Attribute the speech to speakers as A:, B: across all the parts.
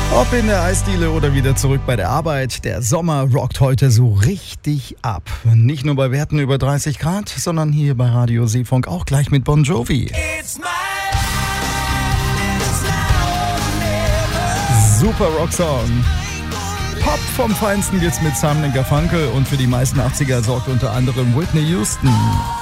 A: Ob in der Eisdiele oder wieder zurück bei der Arbeit, der Sommer rockt heute so richtig ab. Nicht nur bei Werten über 30 Grad, sondern hier bei Radio Seefunk auch gleich mit Bon Jovi. Super Rocksong. Pop vom Feinsten gibt's mit Simon & Garfunkel und für die meisten 80er sorgt unter anderem Whitney Houston.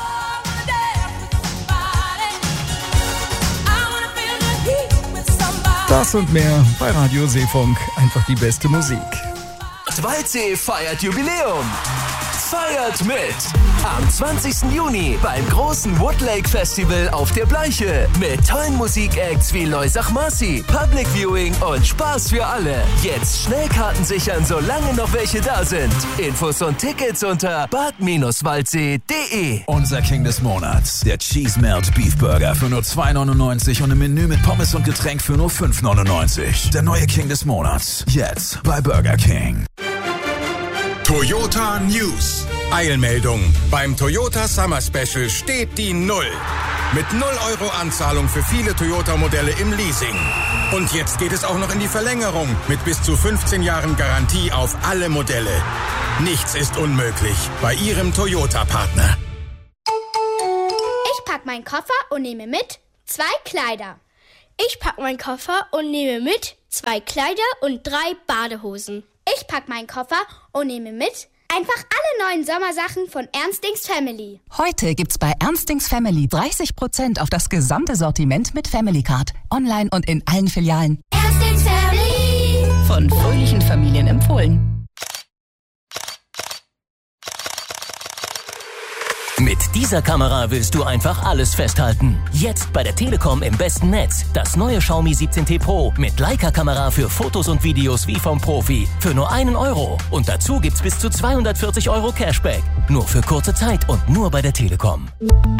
A: Das und mehr bei Radio Seefunk. Einfach die beste Musik.
B: Waldsee feiert Jubiläum. Feiert mit! Am 20. Juni beim großen Woodlake Festival auf der Bleiche. Mit tollen Musikacts wie Loisach Marcy, Public Viewing und Spaß für alle. Jetzt Schnellkarten sichern, solange noch welche da sind. Infos und Tickets unter bad-waldsee.de.
C: Unser King des Monats, der Cheese Melt Beef Burger für nur 2,99 und ein Menü mit Pommes und Getränk für nur 5,99. Der neue King des Monats, jetzt bei Burger King.
D: Toyota News. Eilmeldung. Beim Toyota Summer Special steht die Null. Mit 0 Euro Anzahlung für viele Toyota-Modelle im Leasing. Und jetzt geht es auch noch in die Verlängerung mit bis zu 15 Jahren Garantie auf alle Modelle. Nichts ist unmöglich bei Ihrem Toyota-Partner.
E: Ich pack meinen Koffer und nehme mit 2 Kleider. Ich pack meinen Koffer und nehme mit 2 Kleider und 3 Badehosen. Ich pack meinen Koffer und nehme mit einfach alle neuen Sommersachen von Ernstings Family.
F: Heute gibt's bei Ernstings Family 30% auf das gesamte Sortiment mit Family Card. Online und in allen Filialen.
E: Ernstings Family.
F: Von fröhlichen Familien empfohlen.
B: Mit dieser Kamera willst du einfach alles festhalten. Jetzt bei der Telekom im besten Netz. Das neue Xiaomi 17T Pro mit Leica-Kamera für Fotos und Videos wie vom Profi. Für nur 1 Euro. Und dazu gibt's bis zu 240 Euro Cashback. Nur für kurze Zeit und nur bei der Telekom.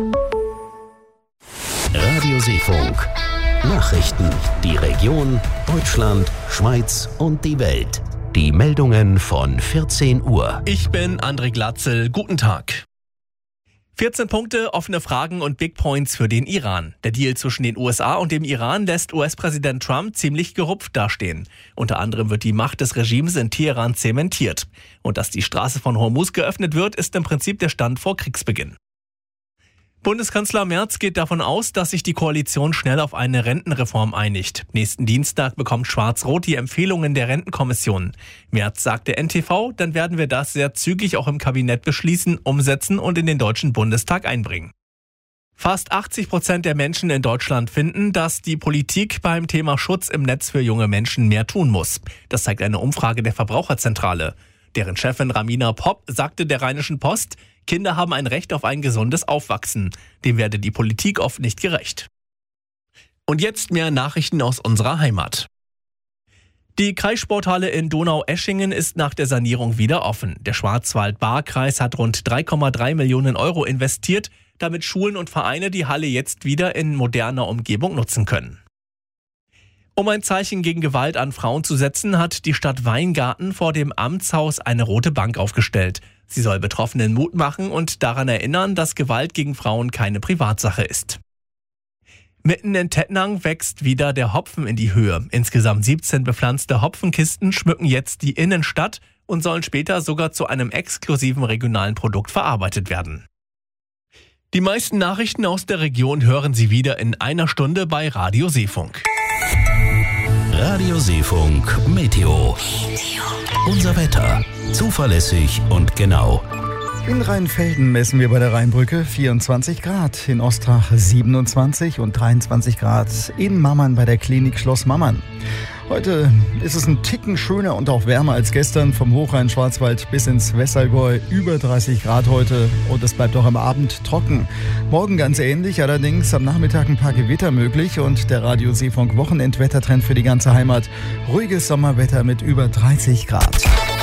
G: Radio Seefunk. Nachrichten. Die Region, Deutschland, Schweiz und die Welt. Die Meldungen von 14 Uhr.
H: Ich bin André Glatzel. Guten Tag. 14 Punkte, offene Fragen und Big Points für den Iran. Der Deal zwischen den USA und dem Iran lässt US-Präsident Trump ziemlich gerupft dastehen. Unter anderem wird die Macht des Regimes in Teheran zementiert. Und dass die Straße von Hormuz geöffnet wird, ist im Prinzip der Stand vor Kriegsbeginn. Bundeskanzler Merz geht davon aus, dass sich die Koalition schnell auf eine Rentenreform einigt. Nächsten Dienstag bekommt Schwarz-Rot die Empfehlungen der Rentenkommission. Merz sagte NTV, dann werden wir das sehr zügig auch im Kabinett beschließen, umsetzen und in den Deutschen Bundestag einbringen. Fast 80% der Menschen in Deutschland finden, dass die Politik beim Thema Schutz im Netz für junge Menschen mehr tun muss. Das zeigt eine Umfrage der Verbraucherzentrale. Deren Chefin Ramina Popp sagte der Rheinischen Post, Kinder haben ein Recht auf ein gesundes Aufwachsen. Dem werde die Politik oft nicht gerecht. Und jetzt mehr Nachrichten aus unserer Heimat. Die Kreissporthalle in Donaueschingen ist nach der Sanierung wieder offen. Der Schwarzwald-Baar-Kreis hat rund 3,3 Millionen Euro investiert, damit Schulen und Vereine die Halle jetzt wieder in moderner Umgebung nutzen können. Um ein Zeichen gegen Gewalt an Frauen zu setzen, hat die Stadt Weingarten vor dem Amtshaus eine rote Bank aufgestellt. Sie soll Betroffenen Mut machen und daran erinnern, dass Gewalt gegen Frauen keine Privatsache ist. Mitten in Tettnang wächst wieder der Hopfen in die Höhe. Insgesamt 17 bepflanzte Hopfenkisten schmücken jetzt die Innenstadt und sollen später sogar zu einem exklusiven regionalen Produkt verarbeitet werden. Die meisten Nachrichten aus der Region hören Sie wieder in einer Stunde bei Radio Seefunk.
G: Radio Seefunk Meteo. Unser Wetter. Zuverlässig und genau.
A: In Rheinfelden messen wir bei der Rheinbrücke 24 Grad, in Ostrach 27 und 23 Grad in Mammern bei der Klinik Schloss Mammern. Heute ist es ein Ticken schöner und auch wärmer als gestern, vom Hochrhein-Schwarzwald bis ins Westallgäu, über 30 Grad heute und es bleibt auch am Abend trocken. Morgen ganz ähnlich, allerdings am Nachmittag ein paar Gewitter möglich und der Radio Seefunk Wochenendwettertrend für die ganze Heimat. Ruhiges Sommerwetter mit über 30 Grad.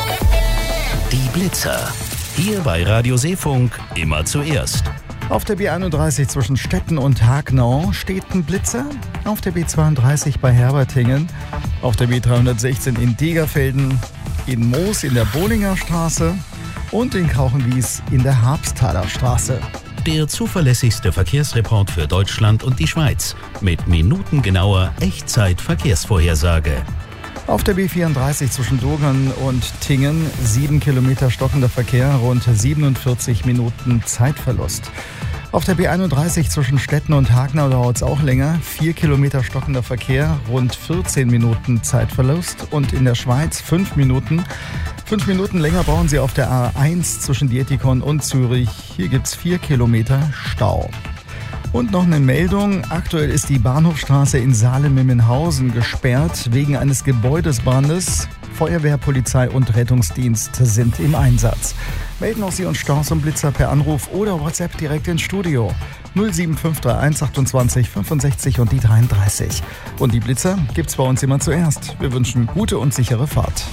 G: Die Blitzer. Hier bei Radio Seefunk immer zuerst.
A: Auf der B31 zwischen Stetten und Hagnau steht ein Blitzer. Auf der B32 bei Herbertingen. Auf der B316 in Degerfelden. In Moos in der Bohlinger Straße. Und in Krauchenwies in der Habsthaler Straße.
G: Der zuverlässigste Verkehrsreport für Deutschland und die Schweiz. Mit minutengenauer Echtzeit-Verkehrsvorhersage.
A: Auf der B34 zwischen Dogern und Tingen 7 Kilometer stockender Verkehr, rund 47 Minuten Zeitverlust. Auf der B31 zwischen Stetten und Hagnau dauert es auch länger. 4 Kilometer stockender Verkehr, rund 14 Minuten Zeitverlust. Und in der Schweiz 5 Minuten. 5 Minuten länger brauchen Sie auf der A1 zwischen Dietikon und Zürich. Hier gibt es 4 Kilometer Stau. Und noch eine Meldung. Aktuell ist die Bahnhofstraße in Salem-Mimmenhausen gesperrt wegen eines Gebäudesbrandes. Feuerwehr, Polizei und Rettungsdienst sind im Einsatz. Melden auch Sie uns Staus und Blitzer per Anruf oder WhatsApp direkt ins Studio. 07531 28 65 und die 33. Und die Blitzer gibt's bei uns immer zuerst. Wir wünschen gute und sichere Fahrt.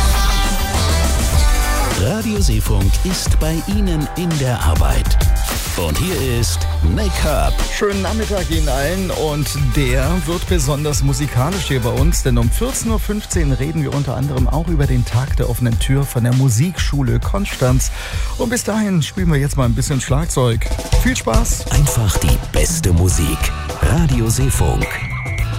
G: Radio Seefunk ist bei Ihnen in der Arbeit. Und hier ist Make-up.
A: Schönen Nachmittag Ihnen allen und der wird besonders musikalisch hier bei uns, denn um 14.15 Uhr reden wir unter anderem auch über den Tag der offenen Tür von der Musikschule Konstanz. Und bis dahin spielen wir jetzt mal ein bisschen Schlagzeug. Viel Spaß!
G: Einfach die beste Musik. Radio Seefunk.